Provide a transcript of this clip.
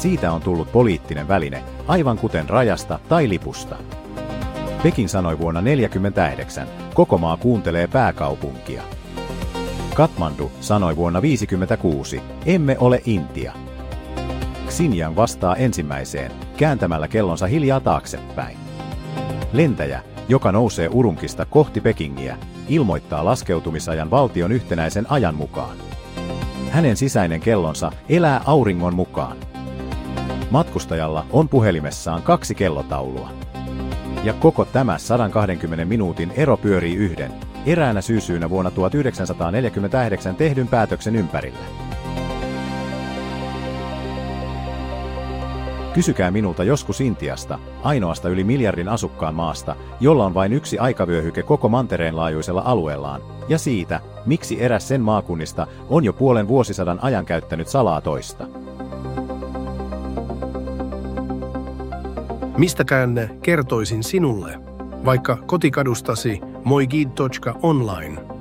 Siitä on tullut poliittinen väline, aivan kuten rajasta tai lipusta. Peking sanoi vuonna 1949, koko maa kuuntelee pääkaupunkia. Kathmandu sanoi vuonna 1956, emme ole Intia. Xinjiang vastaa ensimmäiseen, kääntämällä kellonsa hiljaa taaksepäin. Lentäjä, joka nousee Urunkista kohti Pekingiä, ilmoittaa laskeutumisajan valtion yhtenäisen ajan mukaan. Hänen sisäinen kellonsa elää auringon mukaan. Matkustajalla on puhelimessaan 2 kellotaulua. Ja koko tämä 120 minuutin ero pyörii yhden, eräänä syysyynä vuonna 1949 tehdyn päätöksen ympärillä. Kysykää minulta joskus Intiasta, ainoasta yli miljardin asukkaan maasta, jolla on vain yksi aikavyöhyke koko mantereen laajuisella alueellaan, ja siitä, miksi eräs sen maakunnista on jo puolen vuosisadan ajan käyttänyt salaa toista. Mistäkään kertoisin sinulle, vaikka kotikadustasi moigid.online.